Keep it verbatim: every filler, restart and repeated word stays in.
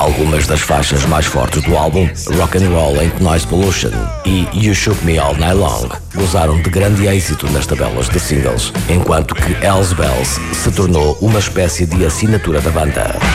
Algumas das faixas mais fortes do álbum, Rock and Roll Ain't Noise Pollution e You Shook Me All Night Long, gozaram de grande êxito nas tabelas de singles, enquanto que Hells Bells se tornou uma espécie de assinatura da banda.